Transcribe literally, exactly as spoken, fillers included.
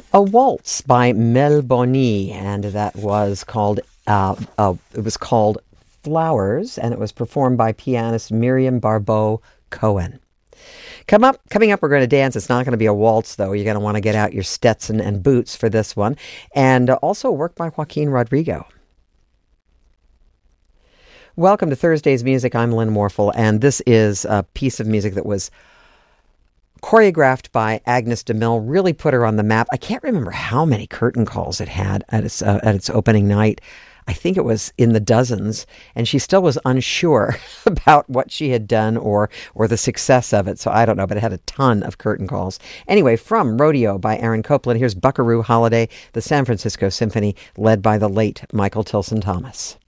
A Waltz by Mel Boni, and that was called uh, uh, it was called Flowers, and it was performed by pianist Miriam Barbeau Cohen. Come up, coming up, we're going to dance. It's not going to be a waltz, though. You're going to want to get out your Stetson and boots for this one, and uh, also work by Joaquin Rodrigo. Welcome to Thursday's Music. I'm Lynn Morphle, and this is a piece of music that was choreographed by Agnes DeMille, really put her on the map. I can't remember how many curtain calls it had at its uh, at its opening night. I think it was in the dozens, and she still was unsure about what she had done or or the success of it. So I don't know, but it had a ton of curtain calls. Anyway, from Rodeo by Aaron Copland, here's Buckaroo Holiday, the San Francisco Symphony, led by the late Michael Tilson Thomas.